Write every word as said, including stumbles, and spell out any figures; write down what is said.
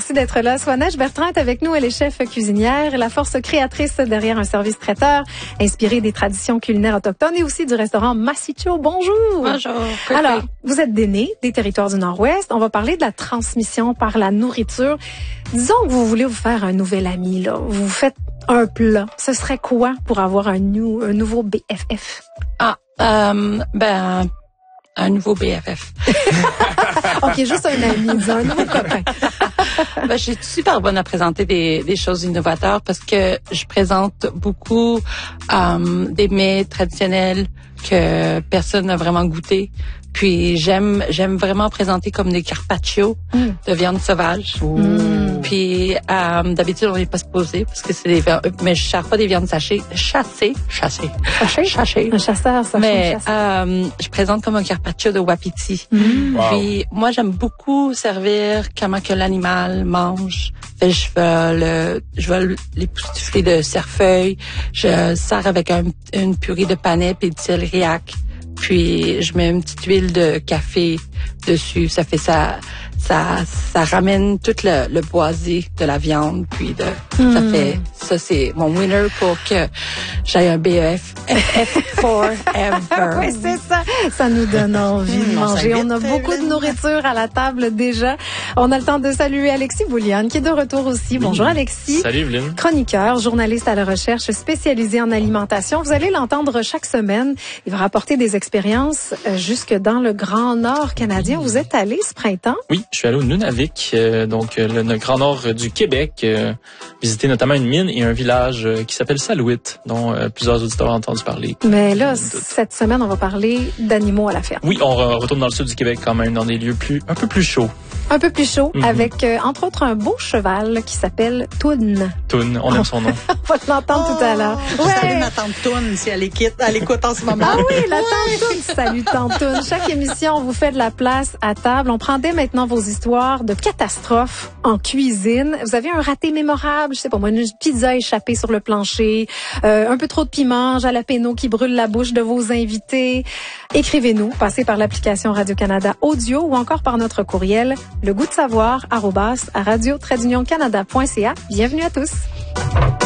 Merci d'être là. Swanesh Bertrand est avec nous. Elle est chef cuisinière, la force créatrice derrière un service traiteur inspiré des traditions culinaires autochtones et aussi du restaurant Massicho. Bonjour. Bonjour. Alors, vous êtes d'aînés des territoires du Nord-Ouest. On va parler de la transmission par la nourriture. Disons que vous voulez vous faire un nouvel ami, là. Vous faites un plat. Ce serait quoi pour avoir un, nou- un nouveau B F F? Ah, euh, ben, un nouveau B F F. OK, juste un ami, disons, un nouveau copain. Ben, je suis super bonne à présenter des, des choses innovatrices parce que je présente beaucoup euh, des mets traditionnels que personne n'a vraiment goûté. Puis j'aime j'aime vraiment présenter comme des carpaccio mm. de viande sauvage. Mm. Puis euh, d'habitude on n'est pas supposé parce que c'est des mais je sers pas des viandes sachées, chassées, chassées, chassées, chassées. Un chasseur, ça. Mais euh, je présente comme un carpaccio de wapiti. Mm. Wow. Puis moi j'aime beaucoup servir comment que l'animal mange. Fait, je veux le, je veux l'époustoufler de cerfeuil. Je sers avec un, une purée de panais et de céleri-ac. Puis je mets une petite huile de café dessus. Ça fait ça, ça, ça ramène tout le, le boisé de la viande. Puis de, mm. ça fait, ça c'est mon winner pour que j'aille un B E F F forever. Oui, c'est ça. Ça nous donne envie mmh, de manger. On a beaucoup de nourriture à la table déjà. On a le temps de saluer Alexis Bouliane qui est de retour aussi. Bonjour Alexis. Salut Evelyne. Chroniqueur, journaliste à la recherche, spécialisé en alimentation. Vous allez l'entendre chaque semaine. Il va rapporter des expériences jusque dans le Grand Nord canadien. Vous êtes allé ce printemps? Oui, je suis allé au Nunavik, euh, donc le, le Grand Nord du Québec, euh, visiter notamment une mine et un village euh, qui s'appelle Salouit, dont euh, plusieurs auditeurs ont entendu parler. Mais là, cette semaine, on va parler d'animaux à la ferme. Oui, on re- retourne dans le sud du Québec quand même, dans des lieux plus un peu plus chauds. Un peu plus chaud, mm-hmm. avec, euh, entre autres, un beau cheval qui s'appelle Toun. Toun, on aime son nom. On va l'entendre oh, tout à l'heure. Ouais. Salut ma tante Toun, si elle écoute, elle écoute en ce moment. Ah oui, la tante Toun. Salut tante Toun. Chaque émission, on vous fait de la place à table. On prend dès maintenant vos histoires de catastrophes en cuisine. Vous avez un raté mémorable, je sais pas moi, une pizza échappée sur le plancher, euh, un peu trop de piment, jalapeno qui brûle la bouche de vos invités. Écrivez-nous, passez par l'application Radio-Canada Audio ou encore par notre courriel, le goût de savoir, arobase, à radio-canada point c a. Bienvenue à tous.